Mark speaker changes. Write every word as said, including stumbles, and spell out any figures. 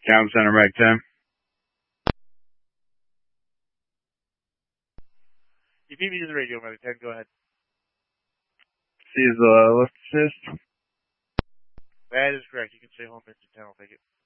Speaker 1: Comm Center, Mike ten.
Speaker 2: You beat me to the radio, Mike ten. Go ahead.
Speaker 1: See is the lift assist.
Speaker 2: That is correct. You can stay home, Mister ten. I'll take it.